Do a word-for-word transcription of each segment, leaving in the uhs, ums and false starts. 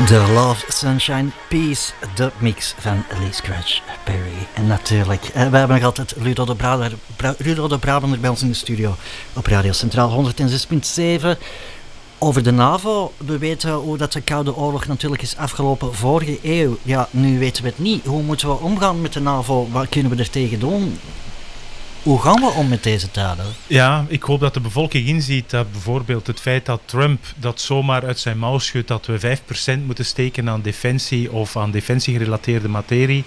The Love, Sunshine, Peace, de mix van Lee Scratch Perry. En natuurlijk, eh, we hebben nog altijd Ludo de Brabander, Bra- Ludo de Brabander bij ons in de studio op Radio Centraal honderdzes punt zeven. Over de NAVO, we weten hoe dat de Koude Oorlog natuurlijk is afgelopen vorige eeuw. Ja, nu weten we het niet. Hoe moeten we omgaan met de NAVO? Wat kunnen we er tegen doen? Hoe gaan we om met deze tijden? Ja, ik hoop dat de bevolking inziet dat bijvoorbeeld het feit dat Trump dat zomaar uit zijn mouw schudt dat we vijf procent moeten steken aan defensie of aan defensiegerelateerde materie,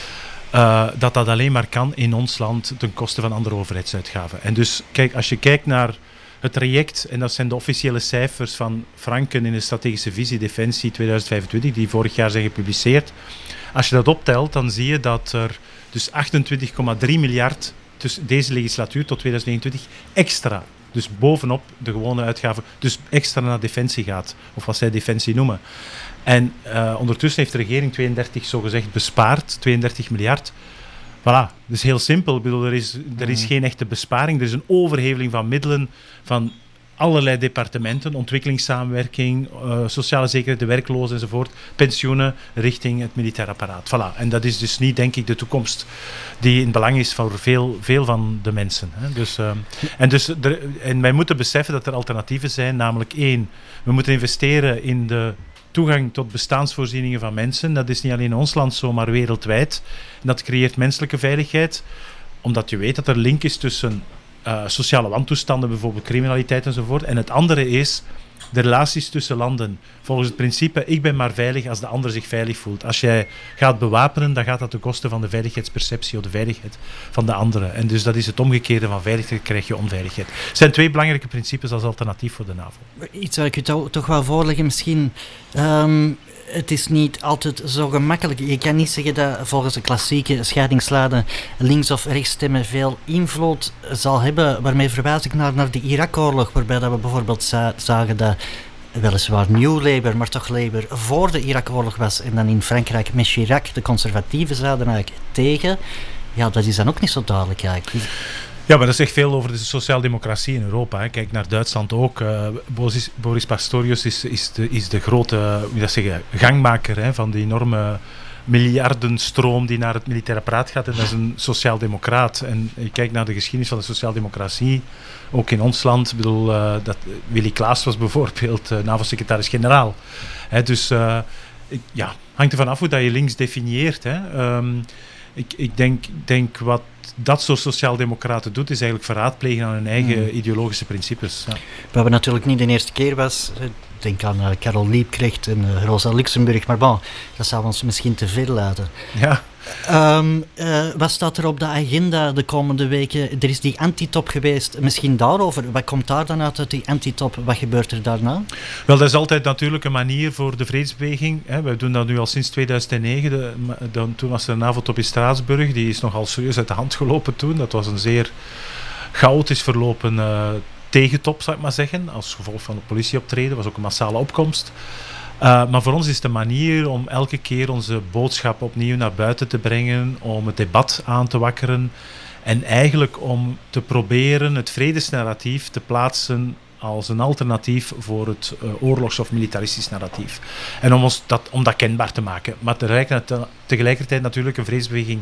uh, dat dat alleen maar kan in ons land ten koste van andere overheidsuitgaven. En dus, kijk, als je kijkt naar het traject, en dat zijn de officiële cijfers van Franken in de strategische visie Defensie tweeduizend vijfentwintig, die vorig jaar zijn gepubliceerd. Als je dat optelt, dan zie je dat er dus achtentwintig komma drie miljard tussen deze legislatuur tot tweeduizend eenentwintig extra, dus bovenop de gewone uitgaven, dus extra naar defensie gaat, of wat zij defensie noemen. En uh, ondertussen heeft de regering tweeëndertig zogezegd bespaard, tweeëndertig miljard. Voilà, dus heel simpel. Ik bedoel, er is, er is geen echte besparing, er is een overheveling van middelen van allerlei departementen, ontwikkelingssamenwerking, uh, sociale zekerheid, de werklozen enzovoort, pensioenen richting het militair apparaat. Voilà. En dat is dus niet, denk ik, de toekomst die in belang is voor veel, veel van de mensen. Hè. Dus, uh, en, dus er, en wij moeten beseffen dat er alternatieven zijn, namelijk één, we moeten investeren in de toegang tot bestaansvoorzieningen van mensen. Dat is niet alleen in ons land zo, maar wereldwijd. En dat creëert menselijke veiligheid, omdat je weet dat er link is tussen Uh, sociale wantoestanden, bijvoorbeeld criminaliteit enzovoort. En het andere is de relaties tussen landen. Volgens het principe, ik ben maar veilig als de ander zich veilig voelt. Als jij gaat bewapenen, dan gaat dat ten koste van de veiligheidsperceptie of de veiligheid van de anderen. En dus dat is het omgekeerde van veiligheid, krijg je onveiligheid. Het zijn twee belangrijke principes als alternatief voor de NAVO. Iets wat ik u to- toch wel voorleggen misschien. Um, het is niet altijd zo gemakkelijk. Je kan niet zeggen dat volgens de klassieke scheidingslade links of rechts stemmen veel invloed zal hebben. Waarmee verwijs ik naar, naar de Irak-oorlog, waarbij dat we bijvoorbeeld za- zagen dat weliswaar New Labour, maar toch Labour voor de Irak-oorlog was. En dan in Frankrijk met Chirac, de conservatieven zouden eigenlijk tegen. Ja, dat is dan ook niet zo duidelijk eigenlijk. Ja, maar dat zegt veel over de sociaaldemocratie in Europa. Hè. Kijk naar Duitsland ook. Uh, Boris, Boris Pastorius is, is, de, is de grote hoe dat zeggen, gangmaker hè, van die enorme miljardenstroom die naar het militaire apparaat gaat. En dat is een sociaaldemocraat. En je kijkt naar de geschiedenis van de sociaaldemocratie, ook in ons land. Ik bedoel, uh, dat Willy Klaas was bijvoorbeeld uh, NAVO-secretaris-generaal. Hè, dus uh, ik, ja, hangt ervan af hoe dat je links definieert. Hè. Um, ik, ik denk, denk wat dat soort sociaaldemocraten doet, is eigenlijk verraadplegen aan hun eigen hmm. ideologische principes. Ja. We hebben natuurlijk niet de eerste keer was. Denk aan uh, Karel Liebknecht en uh, Rosa Luxemburg, maar bon, dat zou ons misschien te veel laten. Ja. Um, uh, wat staat er op de agenda de komende weken? Er is die antitop geweest, misschien daarover. Wat komt daar dan uit, uit die antitop? Wat gebeurt er daarna? Wel, dat is altijd natuurlijk een manier voor de vredesbeweging. Hè. We doen dat nu al sinds tweeduizend negen. De, de, toen was er een NAVO-top in Straatsburg. Die is nogal serieus uit de hand gelopen toen. Dat was een zeer chaotisch verlopen uh, tegentop, zou ik maar zeggen. Als gevolg van het politieoptreden. Was ook een massale opkomst. Uh, maar voor ons is het een manier om elke keer onze boodschap opnieuw naar buiten te brengen, om het debat aan te wakkeren en eigenlijk om te proberen het vredesnarratief te plaatsen als een alternatief voor het uh, oorlogs- of militaristisch narratief. En om, ons dat, om dat kenbaar te maken. Maar tegelijkertijd, tegelijkertijd natuurlijk een vredesbeweging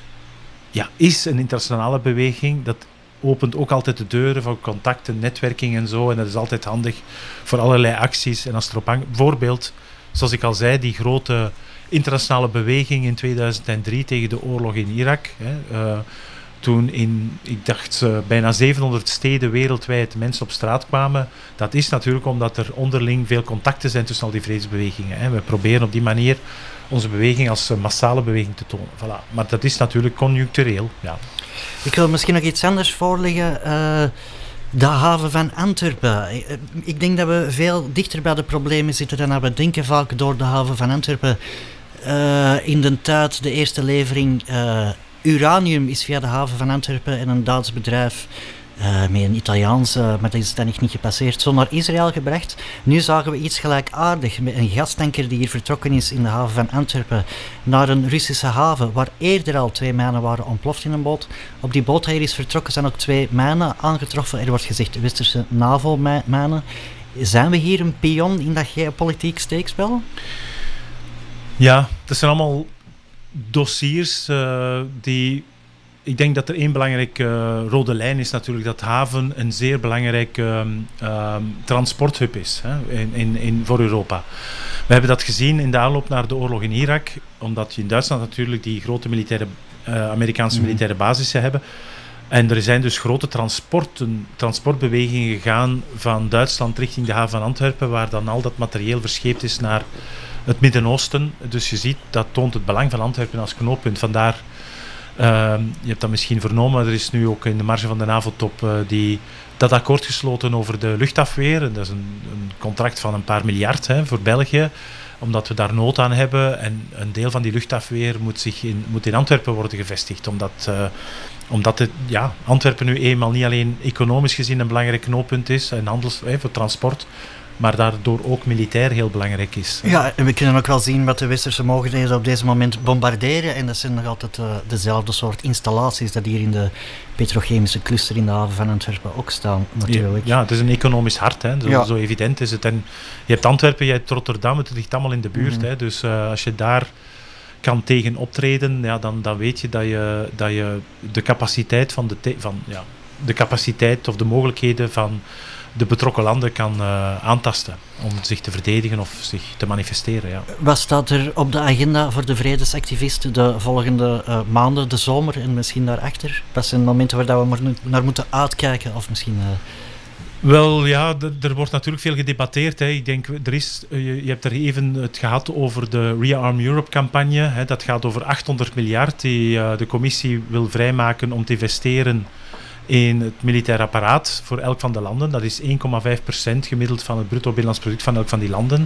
ja, is een internationale beweging. Dat opent ook altijd de deuren van contacten, netwerking en zo. En dat is altijd handig voor allerlei acties. En als het erop hangt, bijvoorbeeld, zoals ik al zei, die grote internationale beweging in tweeduizend drie tegen de oorlog in Irak. Hè, uh, toen in, ik dacht, uh, bijna zevenhonderd steden wereldwijd mensen op straat kwamen. Dat is natuurlijk omdat er onderling veel contacten zijn tussen al die vredesbewegingen. Hè. We proberen op die manier onze beweging als uh, massale beweging te tonen. Voilà. Maar dat is natuurlijk conjunctureel, ja. Ik wil misschien nog iets anders voorleggen. Uh, de haven van Antwerpen. Ik, ik denk dat we veel dichter bij de problemen zitten dan dat we denken vaak door de haven van Antwerpen. Uh, in de tijd, de eerste levering uh, uranium is via de haven van Antwerpen en een Duits bedrijf uh, met een Italiaanse, maar dat is dan echt niet gepasseerd, zo naar Israël gebracht. Nu zagen we iets gelijkaardig met een gastanker die hier vertrokken is in de haven van Antwerpen naar een Russische haven, waar eerder al twee mijnen waren ontploft in een boot. Op die boot hier is vertrokken zijn ook twee mijnen aangetroffen. Er wordt gezegd westerse NAVO-mijnen. Zijn we hier een pion in dat geopolitiek steekspel? Ja, dat zijn allemaal dossiers uh, die... Ik denk dat er één belangrijke uh, rode lijn is natuurlijk dat haven een zeer belangrijke um, um, transporthub is, hè, in, in, in, voor Europa. We hebben dat gezien in de aanloop naar de oorlog in Irak, omdat je in Duitsland natuurlijk die grote militaire, uh, Amerikaanse mm. militaire basissen hebben. En er zijn dus grote transporten, transportbewegingen gegaan van Duitsland richting de haven van Antwerpen, waar dan al dat materieel verscheept is naar het Midden-Oosten. Dus je ziet, dat toont het belang van Antwerpen als knooppunt. Vandaar... Uh, je hebt dat misschien vernomen, er is nu ook in de marge van de NAVO-top uh, die, dat akkoord gesloten over de luchtafweer. Dat is een, een contract van een paar miljard hè, voor België, omdat we daar nood aan hebben. En een deel van die luchtafweer moet, zich in, moet in Antwerpen worden gevestigd, omdat, uh, omdat het, ja, Antwerpen nu eenmaal niet alleen economisch gezien een belangrijk knooppunt is, en handels, hè, voor transport, maar daardoor ook militair heel belangrijk is. Ja, en we kunnen ook wel zien wat de westerse mogelijkheden op deze moment bombarderen. En dat zijn nog altijd uh, dezelfde soort installaties dat hier in de petrochemische cluster in de haven van Antwerpen ook staan, natuurlijk. Ja, ja, het is een economisch hart, hè. Zo, ja. zo evident is het. En je hebt Antwerpen, je hebt Rotterdam, het ligt allemaal in de buurt. Mm-hmm. Hè. Dus uh, als je daar kan tegen optreden, ja, dan, dan weet je dat je, dat je de capaciteit van de, te- van, ja, de capaciteit of de mogelijkheden van de betrokken landen kan uh, aantasten om zich te verdedigen of zich te manifesteren. Ja. Wat staat er op de agenda voor de vredesactivisten de volgende uh, maanden, de zomer en misschien daarachter? Wat zijn momenten waar dat we maar naar moeten uitkijken? Of misschien... Uh... Wel ja, d- er wordt natuurlijk veel gedebatteerd. Hè. Ik denk, er is, uh, je, je hebt er even het gehad over de Rearm Europe campagne. Hè. Dat gaat over achthonderd miljard die uh, de commissie wil vrijmaken om te investeren in het militair apparaat voor elk van de landen. Dat is één komma vijf procent gemiddeld van het bruto binnenlands product van elk van die landen.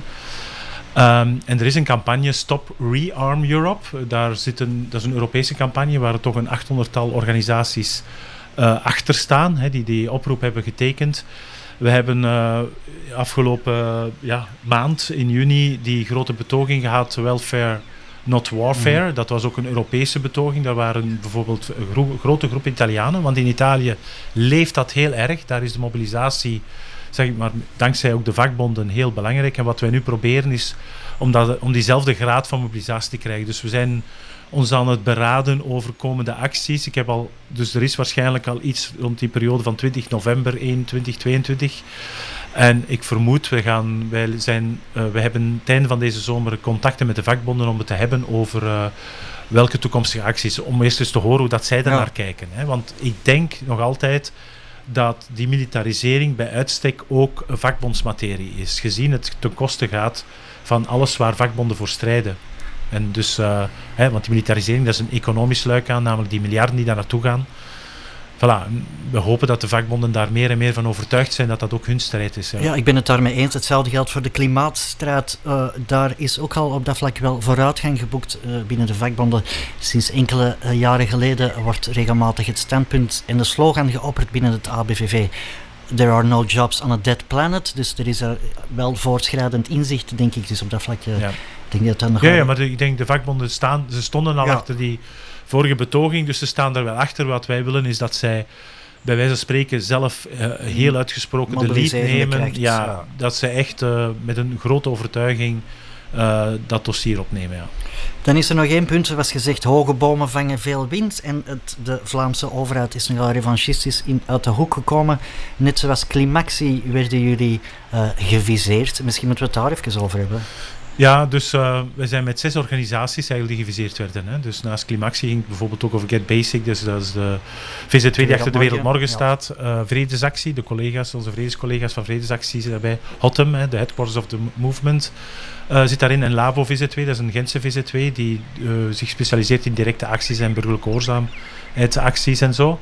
Um, en er is een campagne Stop Rearm Europe. Daar zit een, dat is een Europese campagne waar er toch een achthonderdtal organisaties uh, achter staan, hè, die die oproep hebben getekend. We hebben uh, afgelopen uh, ja, maand in juni die grote betoging gehad, Welfare Not Warfare. Mm. Dat was ook een Europese betoging. Daar waren bijvoorbeeld een gro- grote groep Italianen, want in Italië leeft dat heel erg. Daar is de mobilisatie, zeg ik maar, dankzij ook de vakbonden heel belangrijk. En wat wij nu proberen is om, dat, om diezelfde graad van mobilisatie te krijgen. Dus we zijn ons aan het beraden over komende acties. Ik heb al, dus er is waarschijnlijk al iets rond die periode van twintig november eerste twintig tweeëntwintig. En ik vermoed, we, gaan, wij, zijn, uh, we hebben het einde van deze zomer contacten met de vakbonden om het te hebben over uh, welke toekomstige acties. Om eerst eens te horen hoe dat zij daarnaar ja. kijken. Hè. Want ik denk nog altijd dat die militarisering bij uitstek ook een vakbondsmaterie is. Gezien het ten koste gaat van alles waar vakbonden voor strijden. En dus, uh, hè, want die militarisering, dat is een economisch luik aan, namelijk die miljarden die daar naartoe gaan. Voilà, we hopen dat de vakbonden daar meer en meer van overtuigd zijn dat dat ook hun strijd is. Ja, ja ik ben het daarmee eens. Hetzelfde geldt voor de klimaatstrijd. Uh, daar is ook al op dat vlak wel vooruitgang geboekt uh, binnen de vakbonden. Sinds enkele uh, jaren geleden wordt regelmatig het standpunt en de slogan geopperd binnen het A B V V. There are no jobs on a dead planet. Dus er is er wel voortschrijdend inzicht, denk ik. Dus op dat vlak... Uh, ja. denk dat dat nog ja, wel... ja, maar de, ik denk de vakbonden staan, ze stonden al ja. achter die vorige betoging, dus ze staan daar wel achter. Wat wij willen is dat zij bij wijze van spreken zelf uh, heel uitgesproken de lead nemen. Krijgt, ja, ja. Dat zij echt uh, met een grote overtuiging uh, dat dossier opnemen. Ja. Dan is er nog één punt, zoals gezegd, hoge bomen vangen veel wind. En het, de Vlaamse overheid is nogal revanchistisch in, uit de hoek gekomen. Net zoals Climaxi werden jullie uh, geviseerd. Misschien moeten we het daar even over hebben. Ja, dus uh, we zijn met zes organisaties eigenlijk die geviseerd werden. Hè. Dus naast Climaxi ging het bijvoorbeeld ook over Get Basic, dus dat is de V Z twee die achter de Wereld Morgen ja. staat. Uh, Vredesactie, de collega's, onze vredescollega's van Vredesactie zitten daarbij. Hottem, de headquarters of the movement, uh, zit daarin. En Labo V Z twee, dat is een Gentse V Z twee die uh, zich specialiseert in directe acties en burgerlijke gehoorzaamheidsacties en zo.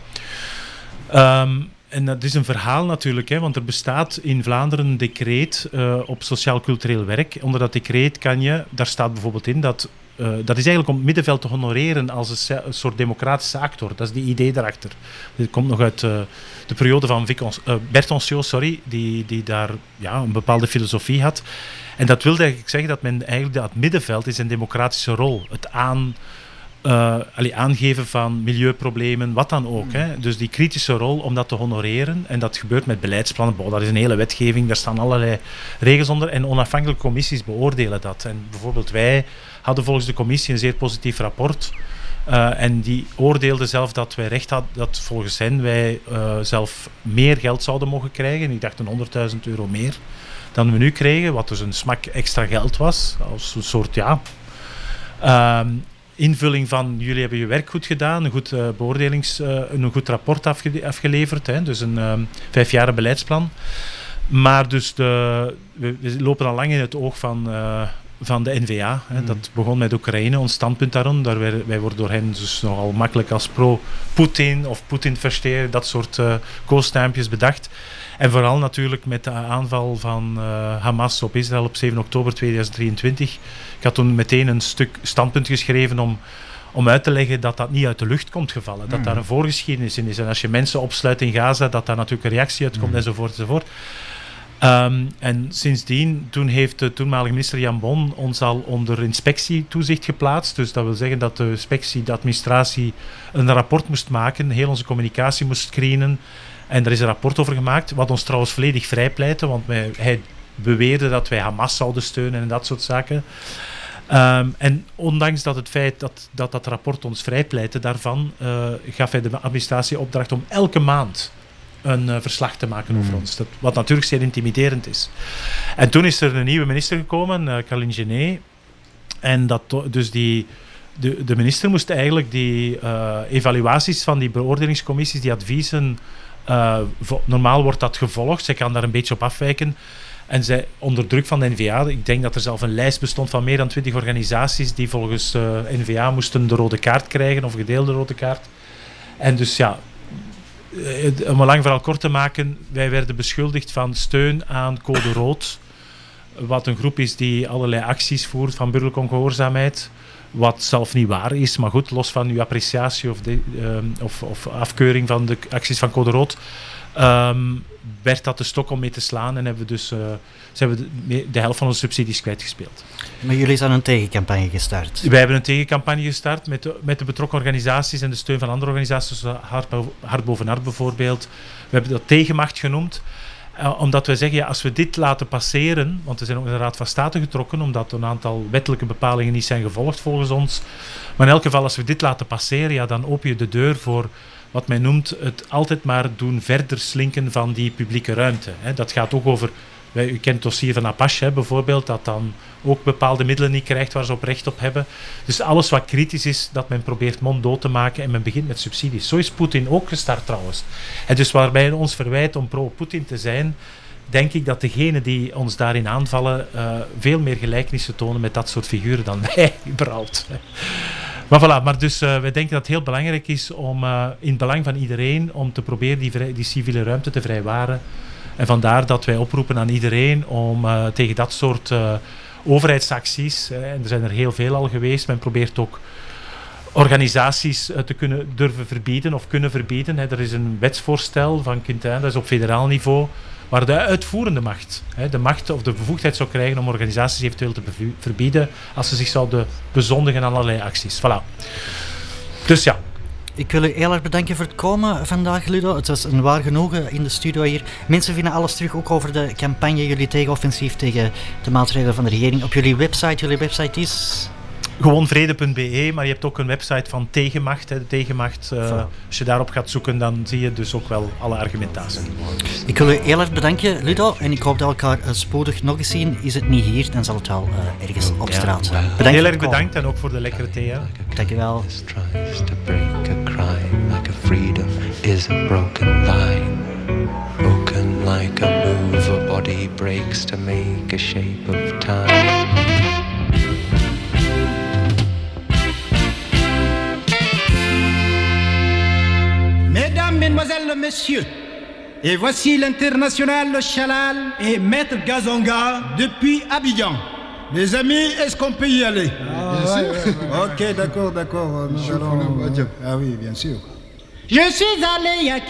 Um, En dat is een verhaal natuurlijk, hè, want er bestaat in Vlaanderen een decreet uh, op sociaal-cultureel werk. Onder dat decreet kan je, daar staat bijvoorbeeld in, dat, uh, dat is eigenlijk om het middenveld te honoreren als een, een soort democratische actor. Dat is die idee daarachter. Dit komt nog uit uh, de periode van Vicons, uh, Bert Anciaux, sorry, die, die daar ja, een bepaalde filosofie had. En dat wilde eigenlijk zeggen dat men eigenlijk dat middenveld is een democratische rol. Het aan... uh, allee, aangeven van milieuproblemen, wat dan ook. Hè. Dus die kritische rol om dat te honoreren. En dat gebeurt met beleidsplannen. Boah, dat is een hele wetgeving, daar staan allerlei regels onder. En onafhankelijke commissies beoordelen dat. En bijvoorbeeld wij hadden volgens de commissie een zeer positief rapport. Uh, en die oordeelden zelf dat wij recht hadden, dat volgens hen wij uh, zelf meer geld zouden mogen krijgen. Die dachten honderdduizend euro meer dan we nu kregen, wat dus een smak extra geld was. Als een soort, ja... Uh, invulling van, jullie hebben je werk goed gedaan, een goed uh, beoordelings... Uh, een goed rapport afge- afgeleverd, hè, dus een uh, vijfjaren beleidsplan. Maar dus de, we, we lopen al lang in het oog van... Uh, van de N V A. Hè. Mm. Dat begon met Oekraïne, ons standpunt daarom. Daar wij, wij worden door hen dus nogal makkelijk als pro-Poetin of Poetin-versteer, dat soort uh, koosnaampjes bedacht. En vooral natuurlijk met de aanval van uh, Hamas op Israël op zeven oktober tweeduizend drieëntwintig. Ik had toen meteen een stuk standpunt geschreven om, om uit te leggen dat dat niet uit de lucht komt gevallen. Dat mm. daar een voorgeschiedenis in is. En als je mensen opsluit in Gaza, dat daar natuurlijk een reactie uitkomt, mm. enzovoort, enzovoort. Um, en sindsdien, toen heeft de toenmalige minister Jan Bon ons al onder inspectietoezicht geplaatst. Dus dat wil zeggen dat de inspectie, de administratie, een rapport moest maken, heel onze communicatie moest screenen. En er is een rapport over gemaakt, wat ons trouwens volledig vrijpleitte, want wij, hij beweerde dat wij Hamas zouden steunen en dat soort zaken. Um, en ondanks dat het feit dat dat, dat rapport ons vrijpleitte daarvan, uh, gaf hij de administratie opdracht om elke maand een uh, verslag te maken over mm. ons. Dat, wat natuurlijk zeer intimiderend is. En toen is er een nieuwe minister gekomen, uh, Caroline Genet. En dat, dus die, de, de minister moest eigenlijk die uh, evaluaties van die beoordelingscommissies, die adviezen, uh, vo- normaal wordt dat gevolgd. Zij kan daar een beetje op afwijken. En zij, onder druk van de N V A, ik denk dat er zelf een lijst bestond van meer dan twintig organisaties die volgens uh, N V A moesten de rode kaart krijgen, of gedeelde rode kaart. En dus ja, om een lang verhaal kort te maken, wij werden beschuldigd van steun aan Code Rood, wat een groep is die allerlei acties voert van burgerlijke ongehoorzaamheid, wat zelf niet waar is, maar goed, los van uw appreciatie of, de, um, of, of afkeuring van de acties van Code Rood, um, werd dat de stok om mee te slaan en hebben we dus uh, zijn we de, de helft van onze subsidies kwijtgespeeld. Maar jullie zijn een tegencampagne gestart? Wij hebben een tegencampagne gestart met de, met de betrokken organisaties en de steun van andere organisaties, zoals Hart, Hart boven Hart bijvoorbeeld. We hebben dat tegenmacht genoemd, uh, omdat wij zeggen, ja, als we dit laten passeren, want we zijn ook naar de Raad van State getrokken, omdat een aantal wettelijke bepalingen niet zijn gevolgd volgens ons, maar in elk geval, als we dit laten passeren, ja, dan open je de deur voor wat men noemt het altijd maar doen verder slinken van die publieke ruimte. Hè. Dat gaat ook over, wij, u kent het dossier van Apache hè, bijvoorbeeld, dat dan ook bepaalde middelen niet krijgt waar ze op recht op hebben. Dus alles wat kritisch is, dat men probeert monddood te maken en men begint met subsidies. Zo is Poetin ook gestart trouwens. En dus waarbij ons verwijt om pro-Poetin te zijn, denk ik dat degenen die ons daarin aanvallen uh, veel meer gelijkenissen tonen met dat soort figuren dan wij überhaupt. Maar voilà, maar dus uh, wij denken dat het heel belangrijk is om uh, in het belang van iedereen om te proberen die, vrij, die civiele ruimte te vrijwaren. En vandaar dat wij oproepen aan iedereen om uh, tegen dat soort uh, overheidsacties, hè, en er zijn er heel veel al geweest, men probeert ook organisaties uh, te kunnen durven verbieden of kunnen verbieden. Hè. Er is een wetsvoorstel van Quintin, dat is op federaal niveau, waar de uitvoerende macht, hè, de macht of de bevoegdheid zou krijgen om organisaties eventueel te bevu- verbieden als ze zich zouden bezondigen aan allerlei acties. Voilà. Dus ja. Ik wil u heel erg bedanken voor het komen vandaag, Ludo. Het was een waar genoegen in de studio hier. Mensen vinden alles terug, ook over de campagne, jullie tegenoffensief tegen de maatregelen van de regering, op jullie website. Jullie website is... Gewoon vrede punt b e, maar je hebt ook een website van Tegenmacht. Hè, de Tegenmacht. Uh, als je daarop gaat zoeken, dan zie je dus ook wel alle argumentatie. Ik wil u heel erg bedanken, Ludo. En ik hoop dat we elkaar uh, spoedig nog eens zien. Is het niet hier, dan zal het wel uh, ergens op straat zijn. Bedankt. Heel erg bedankt en ook voor de lekkere thee. Hè. Dank je wel. Mesdames, Mesdemoiselles, Messieurs, et voici l'international Chalal et Maître Gazonga depuis Abidjan. Les amis, est-ce qu'on peut y aller? Ah, bien sûr. Ouais, ouais, ouais. Ok, d'accord, d'accord. Nous Je allons... Ah oui, bien sûr. Je suis allé il y a